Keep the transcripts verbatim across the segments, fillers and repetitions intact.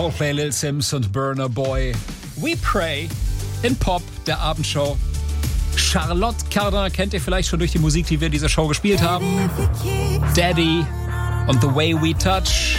Coldplay, Lil Sims und Burna Boy. We Pray in Pop, der Abendshow. Charlotte Cardin kennt ihr vielleicht schon durch die Musik, die wir in dieser Show gespielt haben. Daddy und The Way We Touch.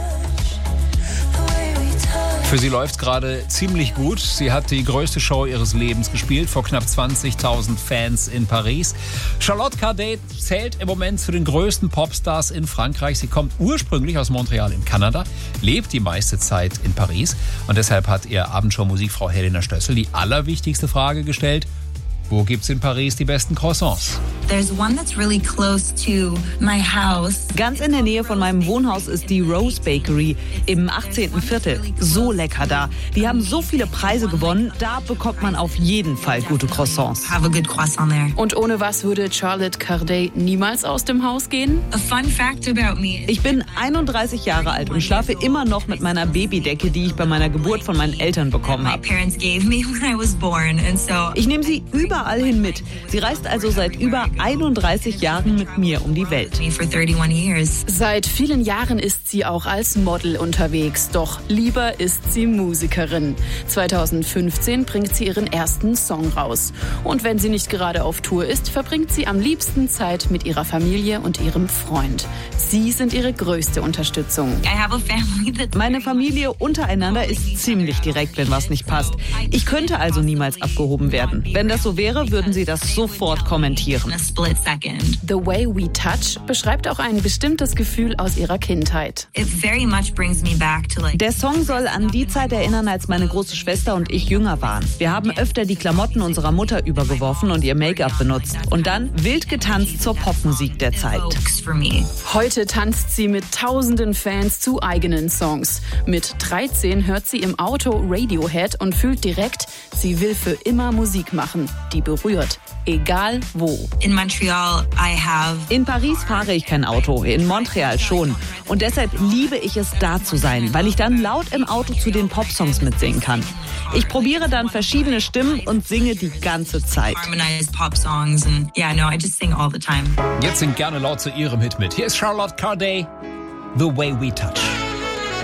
Für sie läuft es gerade ziemlich gut. Sie hat die größte Show ihres Lebens gespielt, vor knapp zwanzigtausend Fans in Paris. Charlotte Cardin zählt im Moment zu den größten Popstars in Frankreich. Sie kommt ursprünglich aus Montreal in Kanada, lebt die meiste Zeit in Paris. Und deshalb hat ihr Abendshow-Musikfrau Helena Stössel die allerwichtigste Frage gestellt: Wo gibt's in Paris die besten Croissants? There's one that's really close to my house. Ganz in der Nähe von meinem Wohnhaus ist die Rose Bakery im achtzehnten Viertel. So lecker da. Die haben so viele Preise gewonnen. Da bekommt man auf jeden Fall gute Croissants. Have a good croissant there. Und ohne was würde Charlotte Cardin niemals aus dem Haus gehen? A fun fact about me. Ich bin einunddreißig Jahre alt und schlafe immer noch mit meiner Babydecke, die ich bei meiner Geburt von meinen Eltern bekommen My habe. parents gave me when I was born, and so Ich nehme sie überall hin mit. Sie reist also seit über einunddreißig Jahren mit mir um die Welt. me for thirty-one years. Seit vielen Jahren ist sie auch als Model unterwegs, doch lieber ist sie Musikerin. zweitausendfünfzehn bringt sie ihren ersten Song raus. Und wenn sie nicht gerade auf Tour ist, verbringt sie am liebsten Zeit mit ihrer Familie und ihrem Freund. Sie sind ihre größte Unterstützung. I have a family that Meine Familie untereinander ist ziemlich direkt, wenn was nicht passt. Ich könnte also niemals abgehoben werden. Wenn das so wäre, würden sie das sofort kommentieren. in a split second. The Way We Touch beschreibt auch ein bestimmtes Gefühl aus ihrer Kindheit. It very much brings me back to like Der Song soll an die Zeit erinnern, als meine große Schwester und ich jünger waren. Wir haben öfter die Klamotten unserer Mutter übergeworfen und ihr Make-up benutzt. Und dann wild getanzt zur Popmusik der Zeit. evokes for me. Heute tanzt sie mit tausenden Fans zu eigenen Songs. Mit dreizehn hört sie im Auto Radiohead und fühlt direkt, sie will für immer Musik machen, die berührt. Egal wo. In Montreal, I have In Paris fahre ich kein Auto, in Montreal schon. Und deshalb liebe ich es, da zu sein, weil ich dann laut im Auto zu den Popsongs mitsingen kann. Ich probiere dann verschiedene Stimmen und singe die ganze Zeit. harmonized pop songs, and yeah, no, I just sing all the time. Jetzt singt gerne laut zu ihrem Hit mit. Hier ist Charlotte Cardin, The Way We Touch.